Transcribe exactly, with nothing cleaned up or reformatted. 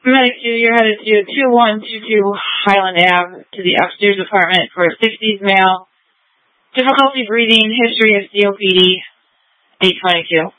Medic two, you're headed to two one two two Highland Avenue to the upstairs apartment for a sixties male. Difficulty breathing, history of C O P D, eight twenty-two.